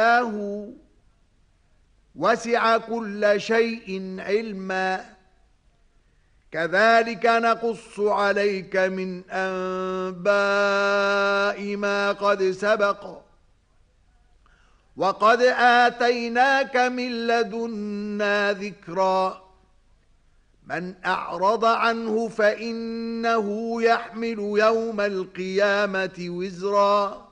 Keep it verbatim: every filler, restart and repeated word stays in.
الله وسع كل شيء علما كذلك نقص عليك من أنباء ما قد سبق وقد آتيناك من لدنا ذكرا من أعرض عنه فإنه يحمل يوم القيامة وزرا